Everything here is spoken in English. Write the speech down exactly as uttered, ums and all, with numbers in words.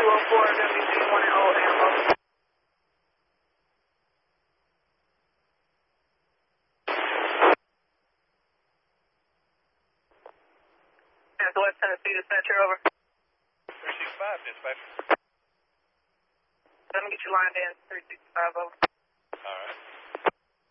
oh four, W G one and oh ammo. That's West Tennessee dispatcher, over. three six five, dispatcher. Let me get you lined in, three six five, over.